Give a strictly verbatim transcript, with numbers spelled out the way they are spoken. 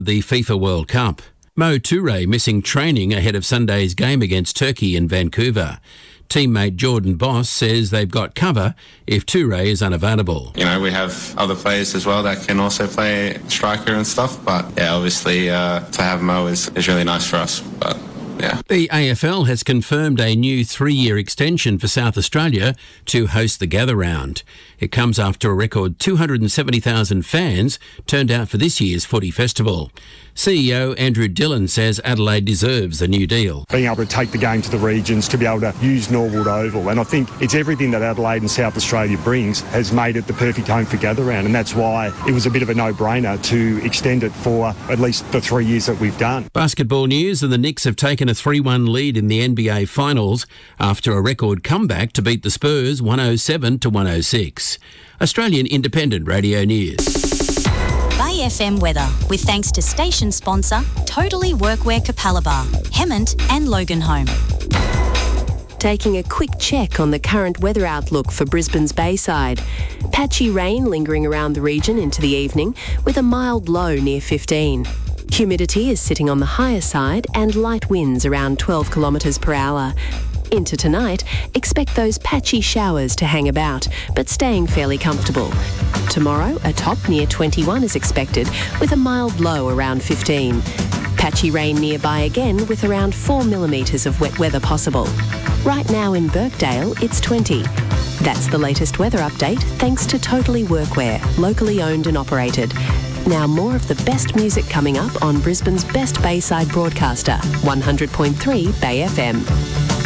The FIFA World Cup. Mo Toure missing training ahead of Sunday's game against Turkey in Vancouver. Teammate Jordan Boss says they've got cover if Toure is unavailable. You know, we have other players as well that can also play striker and stuff, but yeah, obviously uh, to have Mo is, is really nice for us. But yeah. The A F L has confirmed a new three-year extension for South Australia to host the Gather Round. It comes after a record two hundred seventy thousand fans turned out for this year's footy festival. C E O Andrew Dillon says Adelaide deserves a new deal. Being able to take the game to the regions, to be able to use Norwood Oval, and I think it's everything that Adelaide and South Australia brings has made it the perfect home for Gather Round, and that's why it was a bit of a no-brainer to extend it for at least the three years that we've done. Basketball news, and the Knicks have taken a three one lead in the N B A Finals after a record comeback to beat the Spurs one oh seven to one oh six. Australian Independent Radio News. Bay F M weather, with thanks to station sponsor Totally Workwear Capalaba, Hemmant and Loganholme. Taking a quick check on the current weather outlook for Brisbane's Bayside. Patchy rain lingering around the region into the evening with a mild low near fifteen. Humidity is sitting on the higher side and light winds around twelve kilometres per hour. Into tonight, expect those patchy showers to hang about, but staying fairly comfortable. Tomorrow, a top near twenty-one is expected, with a mild low around fifteen. Patchy rain nearby again, with around four millimetres of wet weather possible. Right now in Birkdale, it's twenty. That's the latest weather update, thanks to Totally Workwear, locally owned and operated. Now more of the best music coming up on Brisbane's best Bayside broadcaster, one hundred point three Bay F M.